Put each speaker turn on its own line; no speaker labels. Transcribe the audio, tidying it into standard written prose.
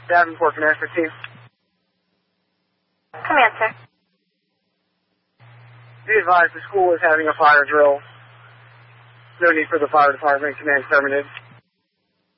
Davenport, Command 15.
Command, sir.
Be advised, the school is having a fire drill. No need for the fire department. Command terminated.